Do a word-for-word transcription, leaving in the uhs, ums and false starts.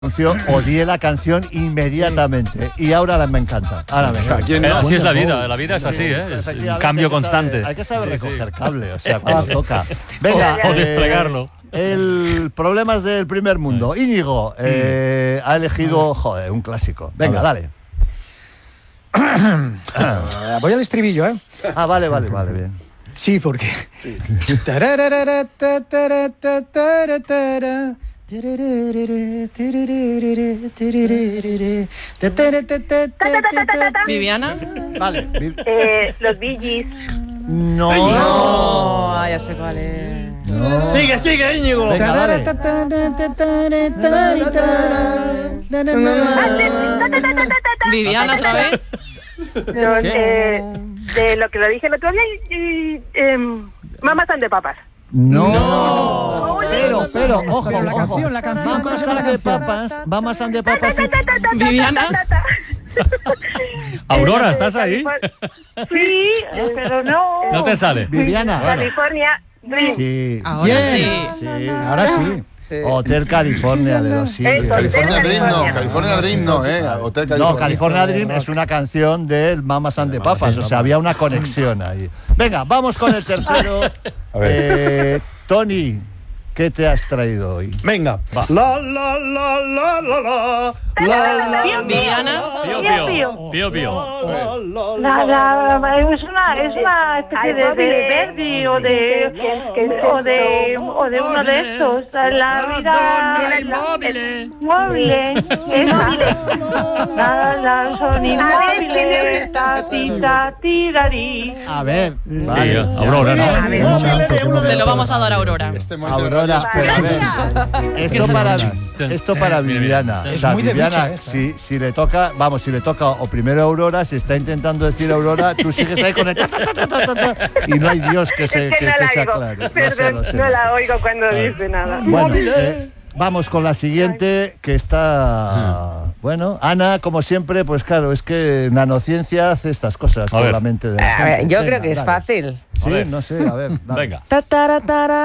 Yo odié la canción inmediatamente y ahora la, me encanta. Ahora me encanta. ¿Quién no? Así es la vida, la vida es así, ¿eh? Es un cambio hay constante. Saber, hay que saber Sí, recoger sí. cable, o sea, cuando toca. Venga, o, o eh, desplegarlo. El Problemas del primer mundo. Íñigo eh, ha elegido, joder, un clásico. Venga, dale. Voy al estribillo, ¿eh? Ah, vale, vale, vale, bien. Sí, porque... Sí. ¿Viviana? Vale. Eh, los Bee Gees. No. No, ah, ya sé cuál es. No. Sigue, sigue, Íñigo. Venga, dale. ¿Viviana otra vez? Los, eh, de lo que lo dije el otro día y, y eh, Mamas and the Papas. No. No. Pero, pero, ojo, Pero la ojo. canción, la canción, ¿cómo Mamas se llama and la the canción? Papas, Mamas and the Papas. ¿Viviana? Aurora, ¿estás ahí? Sí, pero no. No te sale. Viviana. Bueno. California Dream. Sí. Ahora Bien. sí. Sí. Ahora sí. Hotel California de los Sirius. Eso, California Hotel Dream no, California. California Dream no, eh. Hotel California. No, California Dream es una canción del Mamas and the Papas, o sea, había una conexión ahí. Venga, vamos con el tercero. A ver. Eh, Tony, ¿qué te has traído hoy? Venga. Va. La, la, la, la, la, la. La, la, ¿Viviana? Pío, Pío, pío. Pío, pío. La, la, es una es una especie de, de Verdi o de o de o de uno de estos. La vida el móvil móvil la la son inmóviles ta ti ta ti darí. A ver, Sí, vale. Aurora, ¿no? Se lo vamos a dar a Aurora. Este momento de Aurora, radio pero a ver, esto para, esto para Mira, mira. Viviana. Es O sea, muy de Viviana, bicha esta, si, si le toca, vamos, si le toca o primero Aurora, si está intentando decir Aurora, tú sigues ahí con el ta, ta, ta, ta, ta, ta, y no hay Dios que se Es que que, no que la se oigo. aclare. Lo sé, Perdón, lo sé, no lo sé. la oigo cuando dice nada. Bueno, eh, vamos con la siguiente, que está... Bueno, Ana, como siempre, pues claro, es que nanociencia hace estas cosas A con ver. la mente de la A ver, gente. yo Venga, creo que es dale. fácil. Sí, A ver. no sé, a ver. Dale. Venga. Ta, tara, tara.